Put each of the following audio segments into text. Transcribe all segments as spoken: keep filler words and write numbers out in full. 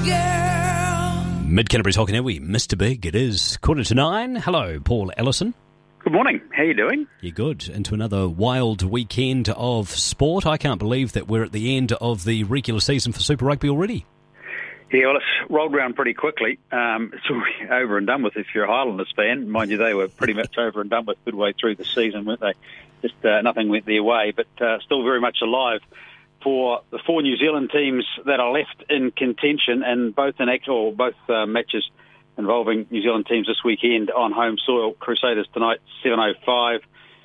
girl. Mid-Canterbury's Hockey Now, we Mister Big. It is quarter to nine. Hello, Paul Ellison. Good morning. How you doing? You're good. Into another wild weekend of sport. I can't believe that we're at the end of the regular season for Super Rugby already. Yeah, well, it's rolled around pretty quickly. Um, it's already over and done with if you're a Highlanders fan. Mind you, they were pretty much over and done with midway through the season, weren't they? Just uh, nothing went their way, but uh, still very much alive for the four New Zealand teams that are left in contention, and both in actual, both uh, matches involving New Zealand teams this weekend on home soil. Crusaders tonight, seven oh five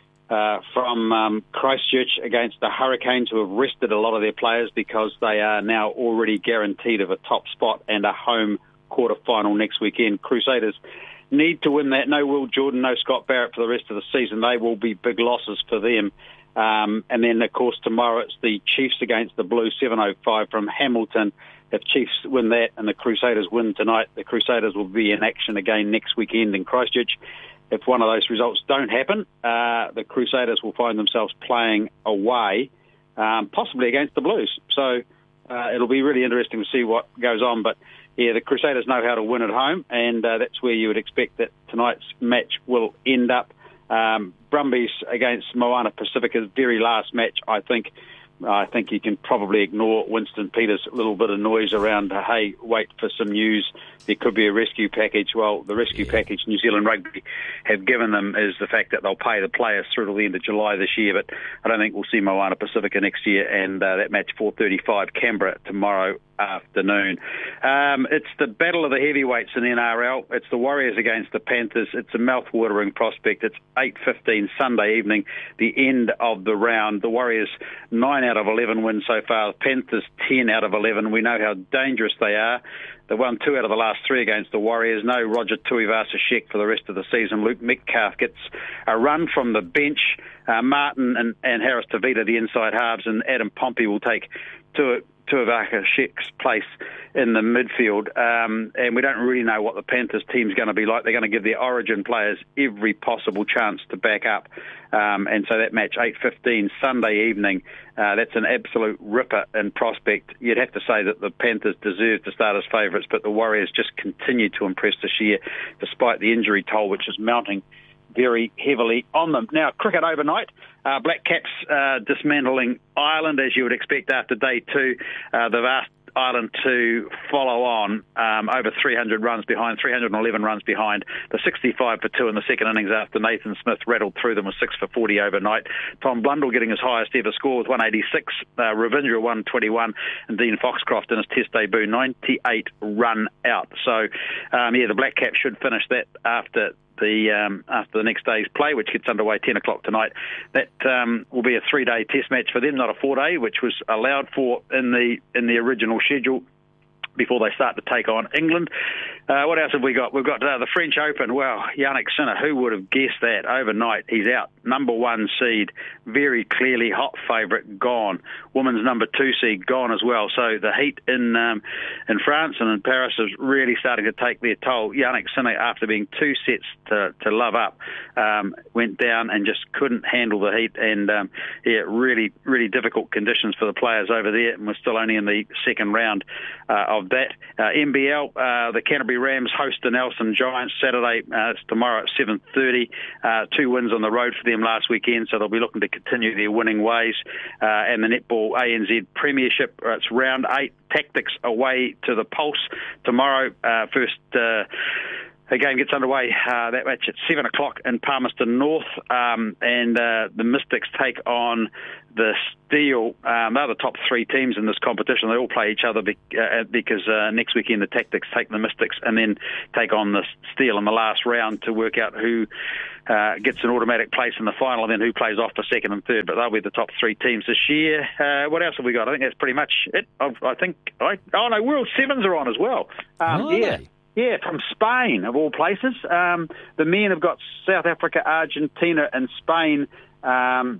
uh, from um, Christchurch against the Hurricanes, who have rested a lot of their players because they are now already guaranteed of a top spot and a home quarter-final next weekend. Crusaders need to win that. No Will Jordan, no Scott Barrett for the rest of the season. They will be big losses for them. Um, and then, of course, tomorrow it's the Chiefs against the Blues, seven oh five from Hamilton. If Chiefs win that and the Crusaders win tonight, the Crusaders will be in action again next weekend in Christchurch. If one of those results don't happen, uh, the Crusaders will find themselves playing away, um, possibly against the Blues. So uh, it'll be really interesting to see what goes on. But, yeah, the Crusaders know how to win at home, and uh, that's where you would expect that tonight's match will end up. Um, Brumbies against Moana Pacifica's very last match, I think. I think you can probably ignore Winston Peters' little bit of noise around, uh, hey, wait for some news, there could be a rescue package. Well, the rescue yeah. package New Zealand Rugby have given them is the fact that they'll pay the players through to the end of July this year, but I don't think we'll see Moana Pacifica next year, and uh, that match four thirty-five Canberra tomorrow afternoon. Um, it's the battle of the heavyweights in N R L. It's the Warriors against the Panthers. It's a mouth-watering prospect. It's eight fifteen Sunday evening, the end of the round. The Warriors, nine out of eleven wins so far. The Panthers, ten out of eleven. We know how dangerous they are. They won two out of the last three against the Warriors. No Roger Tuivasa-Sheck for the rest of the season. Luke Metcalf gets a run from the bench. Uh, Martin and, and Harris Tavita, the inside halves, and Adam Pompey will take two Tuivasa-Sheck's place in the midfield. Um, and we don't really know what the Panthers team's going to be like. They're going to give their origin players every possible chance to back up. Um, and so that match, eight fifteen Sunday evening, uh, that's an absolute ripper in prospect. You'd have to say that the Panthers deserve to start as favourites, but the Warriors just continue to impress this year, despite the injury toll, which is mounting very heavily on them. Now, cricket overnight, uh, Black Caps uh, dismantling Ireland, as you would expect after day two. Uh, they've asked Ireland to follow on um, over three hundred runs behind, three hundred eleven runs behind. The sixty-five for two in the second innings after Nathan Smith rattled through them with six for forty overnight. Tom Blundell getting his highest ever score with one eighty-six, uh, Ravindra one twenty-one, and Dean Foxcroft in his test debut, ninety-eight run out. So, um, yeah, the Black Caps should finish that after the um, after the next day's play, which gets underway ten o'clock tonight. That um, will be a three-day test match for them, not a four-day, which was allowed for in the in the original schedule before they start to take on England. Uh, what else have we got? We've got uh, the French Open. Well, Yannick Sinner, who would have guessed that overnight? He's out. Number one seed, very clearly hot favourite, gone. Women's number two seed, gone as well. So the heat in um, in France and in Paris is really starting to take their toll. Yannick Sinner, after being two sets to, to love up, um, went down and just couldn't handle the heat. And, um, yeah, really, really difficult conditions for the players over there. And we're still only in the second round uh, of that. Uh, N B L, uh, the Canterbury Rams host the Nelson Giants Saturday. Uh, it's tomorrow at seven thirty. Uh, two wins on the road for them last weekend, so they'll be looking to continue their winning ways. Uh, and the Netball A N Z Premiership, uh, it's round eight. Tactics away to the Pulse tomorrow. Uh, first... Uh, The game gets underway, uh, that match at seven o'clock in Palmerston North, um, and uh, the Mystics take on the Steel. Um, they're the top three teams in this competition. They all play each other be- uh, because uh, next weekend the Tactics take the Mystics and then take on the Steel in the last round to work out who uh, gets an automatic place in the final and then who plays off for second and third. But they'll be the top three teams this year. Uh, what else have we got? I think that's pretty much it. I've, I think, I, oh no, World Sevens are on as well. Um, oh, yeah. Yeah, from Spain, of all places. Um, the men have got South Africa, Argentina, and Spain. Um,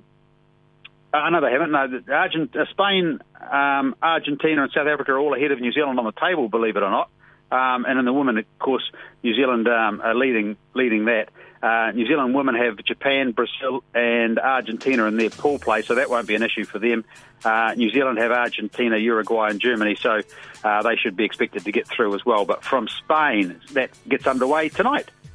uh, no, they haven't. No, the Argent, uh, Spain, um, Argentina, and South Africa are all ahead of New Zealand on the table, believe it or not. Um, and in the women, of course, New Zealand um, are leading leading that. Uh, New Zealand women have Japan, Brazil and Argentina in their pool play, so that won't be an issue for them. Uh, New Zealand have Argentina, Uruguay and Germany, so uh, they should be expected to get through as well. But from Spain, that gets underway tonight.